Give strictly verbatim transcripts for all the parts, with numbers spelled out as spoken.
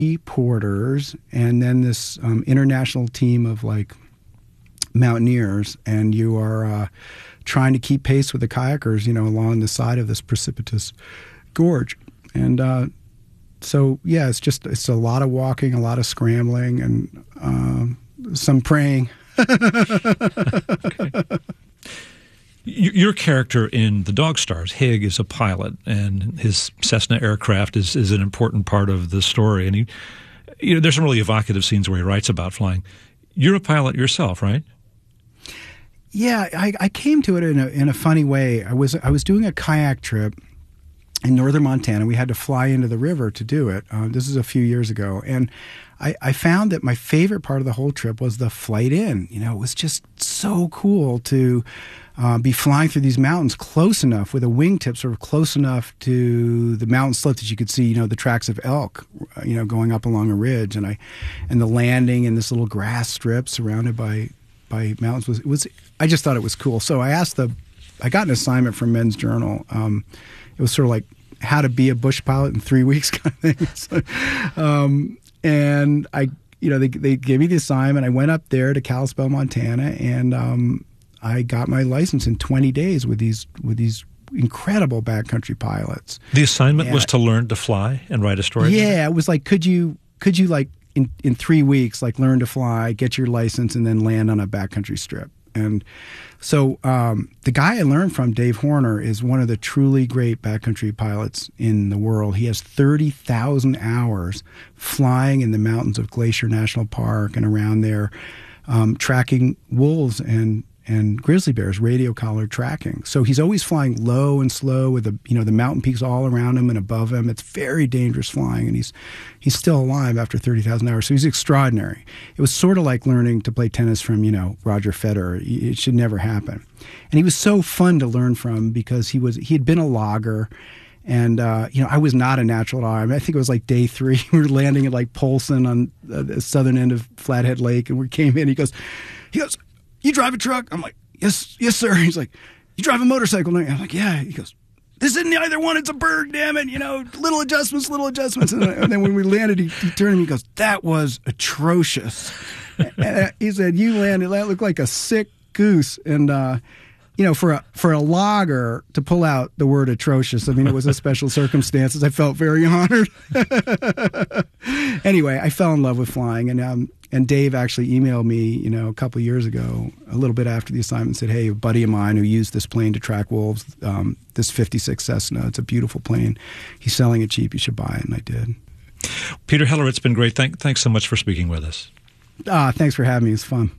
porters and then this um, international team of like mountaineers, and you are uh, trying to keep pace with the kayakers, you know, along the side of this precipitous gorge. And uh, so, yeah, it's just it's a lot of walking, a lot of scrambling, and uh, some praying. Okay. Your character in The Dog Stars, Hig, is a pilot, and his Cessna aircraft is, is an important part of the story. And he, you know, there's some really evocative scenes where he writes about flying. You're a pilot yourself, right? Yeah, I, I came to it in a in a funny way. I was I was doing a kayak trip in northern Montana. We had to fly into the river to do it. Uh, this is a few years ago, and I, I found that my favorite part of the whole trip was the flight in. You know, it was just so cool to uh, be flying through these mountains close enough with a wingtip sort of close enough to the mountain slope that you could see, you know, the tracks of elk, you know, going up along a ridge, and I, and the landing in this little grass strip surrounded by by mountains was it was. I just thought it was cool. So I asked the, I got an assignment from Men's Journal. Um, it was sort of like how to be a bush pilot in three weeks kind of thing. So, um, and I, you know, they they gave me the assignment. I went up there to Kalispell, Montana, and um, I got my license in twenty days with these with these incredible backcountry pilots. The assignment and, was to learn to fly and write a story. Yeah, it was like, could you could you like in in three weeks like learn to fly, get your license, and then land on a backcountry strip. And so um, the guy I learned from, Dave Horner, is one of the truly great backcountry pilots in the world. He has thirty thousand hours flying in the mountains of Glacier National Park and around there, um, tracking wolves and and grizzly bears, radio collar tracking. So he's always flying low and slow with the you know the mountain peaks all around him and above him. It's very dangerous flying, and he's he's still alive after thirty thousand hours. So he's extraordinary. It was sort of like learning to play tennis from you know Roger Federer. It should never happen. And he was so fun to learn from because he was he had been a logger. And, uh, you know, I was not a natural logger. I mean, I think it was like day three. We were landing at like Polson on the southern end of Flathead Lake. And we came in. He goes, he goes, you drive a truck? I'm like, yes, yes, sir. He's like, you drive a motorcycle? I'm like, yeah. He goes, this isn't either one. It's a bird, damn it. You know, little adjustments, little adjustments. And, and then when we landed, he, he turned to me, he goes, that was atrocious. And he said, you landed, that looked like a sick goose. And, uh, you know, for a for a logger to pull out the word atrocious, I mean, it was a special circumstances. I felt very honored. Anyway, I fell in love with flying, and um, and Dave actually emailed me, you know, a couple of years ago, a little bit after the assignment, said, "Hey, a buddy of mine who used this plane to track wolves, um, this fifty-six Cessna, it's a beautiful plane. He's selling it cheap. You should buy it." And I did. Peter Heller, it's been great. Thank, thanks so much for speaking with us. Ah, thanks for having me. It's fun.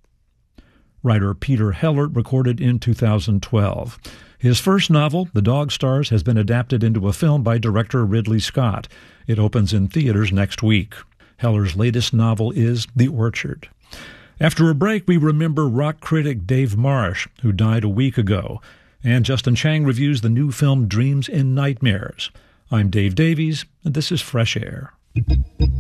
Writer Peter Heller recorded in two thousand twelve. His first novel, The Dog Stars, has been adapted into a film by director Ridley Scott. It opens in theaters next week. Heller's latest novel is The Orchard. After a break, we remember rock critic Dave Marsh, who died a week ago. And Justin Chang reviews the new film Dreams in Nightmares. I'm Dave Davies, and this is Fresh Air.